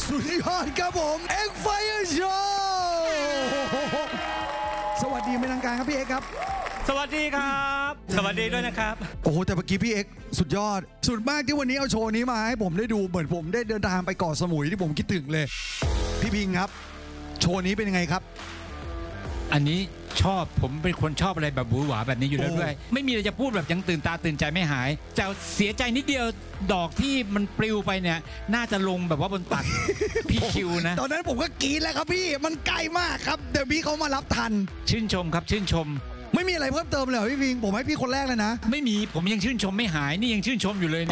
สุดยอดครับผมเอ็กไฟโชว์สวัสดีเป็นทางการครับพี่เอ็กครับสวัสดีครับสวัสดีด้วยนะครับโอ้โหแต่เมื่อกี้พี่เอ็กสุดยอดสุดมากที่วันนี้เอาโชว์นี้มาให้ผมได้ดูเหมือนผมได้เดินทางไปเกาะสมุยที่ผมคิดถึงเลยพี่พิงครับโชว์นี้เป็นยังไงครับอันนี้ชอบผมเป็นคนชอบอะไรแบบบูหวาแบบนี้อยู่แล้วด้วยไม่มีอะไรจะพูดแบบยังตื่นตาตื่นใจไม่หายแต่เสียใจนิดเดียวดอกที่มันปลิวไปเนี่ยน่าจะลงแบบว่าบนตัก พี่คิวนะตอนนั้นผมก็กรี๊ดแล้วครับพี่มันไกลมากครับเดี๋ยวพี่เขามารับทันชื่นชมครับชื่นชมไม่มีอะไรเพิ่มเติมเลยพี่พิงผมให้พี่คนแรกเลยนะไม่มีผมยังชื่นชมไม่หายนี่ยังชื่นชมอยู่เลย